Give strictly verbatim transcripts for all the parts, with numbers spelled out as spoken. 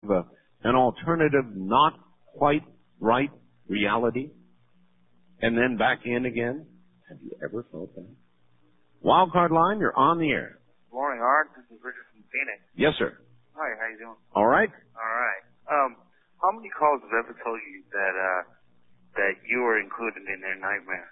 uh, an alternative, not quite right reality, and then back in again? Have you ever felt that? Wildcard line, you're on the air. Good morning, Art. This is Richard from Phoenix. Yes, sir. Hi, how you doing? All right. All right. Um, how many calls have ever told you that uh that you were included in their nightmare?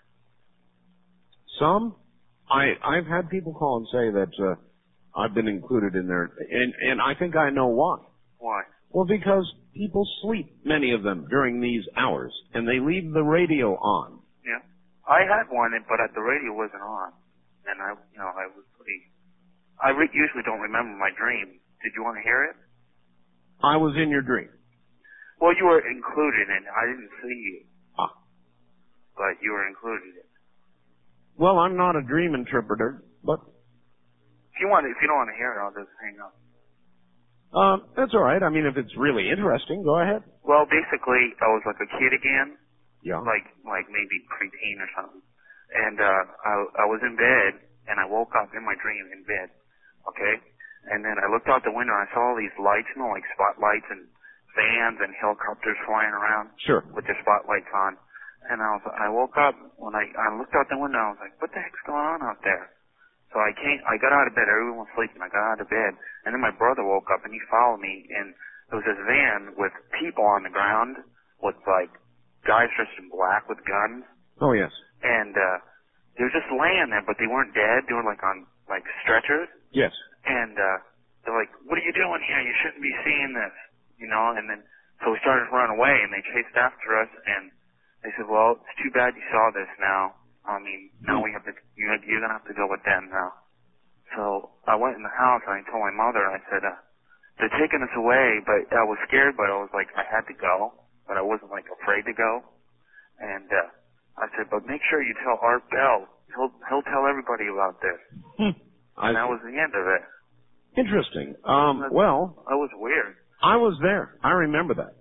Some. I I've had people call and say that uh, I've been included in their, and and I think I know why. Why? Well, because people sleep, many of them, during these hours, and they leave the radio on. Yeah. I had one, but the radio wasn't on, and I, you know, I was pretty. I re- usually don't remember my dream. Did you want to hear it? I was in your dream. Well, you were included in it. I didn't see you. Ah. But you were included in it. Well, I'm not a dream interpreter, but If you want, if you don't want to hear it, I'll just hang up. um, that's all right. I mean, if it's really interesting, go ahead. Well, basically, I was like a kid again. Yeah. Like, like maybe preteen or something. And, uh, I, I was in bed, and I woke up in my dream in bed. Okay? And then I looked out the window, and I saw all these lights, you know, like spotlights and vans and helicopters flying around. Sure. With their spotlights on. And I was, I woke up, when I, I looked out the window, I was like, what the heck's going on out there? So I came, I got out of bed, everyone was sleeping, I got out of bed, and then my brother woke up and he followed me, and there was this van with people on the ground, with like, guys dressed in black with guns. Oh, yes. And, uh, they were just laying there, but they weren't dead, they were like on, like, stretchers. Yes. And, uh, they're like, what are you doing here? You shouldn't be seeing this, you know, and then, so we started to run away, and they chased after us, and they said, well, it's too bad you saw this now. I mean, now we have to, you're, you're going to have to go with them now. So I went in the house and I told my mother, I said, uh, they're taking us away, but I was scared, but I was like, I had to go, but I wasn't like afraid to go. And, uh, I said, but make sure you tell Art Bell. He'll, he'll tell everybody about this. Hmm. And that was the end of it. Interesting. Um, well. That was weird. I was there. I remember that.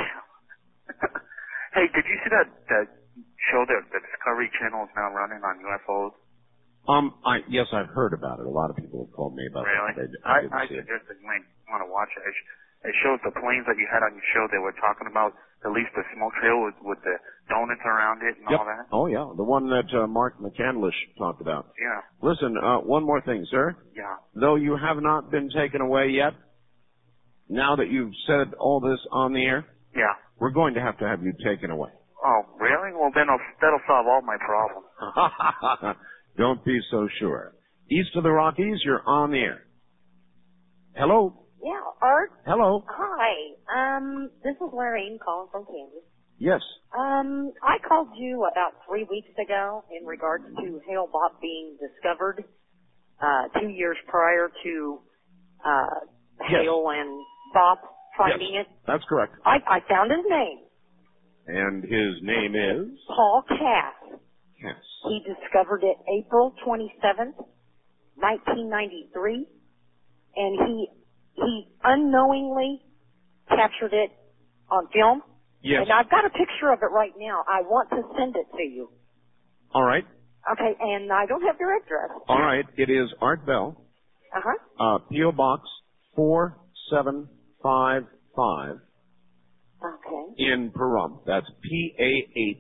Hey, did you see that, that show that the Discovery Channel is now running on U F Os? Um, I, yes, I've heard about it. A lot of people have called me about really? it. Really? I, I, I suggest that you might want to watch it. It, sh- it shows the planes that you had on your show. They were talking about at least the smoke trail with, with the donuts around it and yep. all that. Oh, yeah. The one that uh, Mark McCandlish talked about. Yeah. Listen, uh, one more thing, sir. Yeah. Though you have not been taken away yet, now that you've said all this on the air, yeah, we're going to have to have you taken away. Oh, really? Well, then I'll, that'll solve all my problems. Don't be so sure. East of the Rockies, you're on the air. Hello? Yeah, Art? Hello? Hi. Um, this is Lorraine calling from Kansas. Yes. Um, I called you about three weeks ago in regards to Hale Bopp being discovered, uh, two years prior to, uh, yes. Hale and Bopp finding yes. it. That's correct. I, I found his name. And his name is? Paul Cass. Cass. He discovered it April twenty-seventh, nineteen ninety-three, and he he unknowingly captured it on film. Yes. And I've got a picture of it right now. I want to send it to you. All right. Okay, and I don't have your address. All right. It is Art Bell. Uh-huh. Uh, P O Box four seven five five. Okay. In Pahrump. That's P A H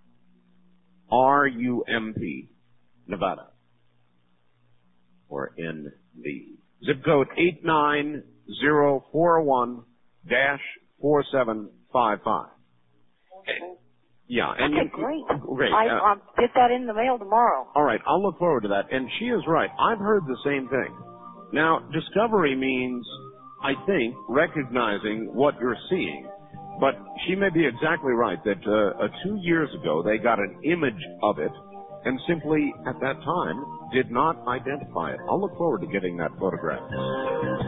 R U M P, Nevada. Or N V. Zip code eight nine zero four one dash four seven five five. Okay. Yeah. And okay, you, great. Great. I, uh, I'll get that in the mail tomorrow. All right. I'll look forward to that. And she is right. I've heard the same thing. Now, discovery means, I think, recognizing what you're seeing. But she may be exactly right that uh, uh, two years ago they got an image of it and simply at that time did not identify it. I'll look forward to getting that photograph.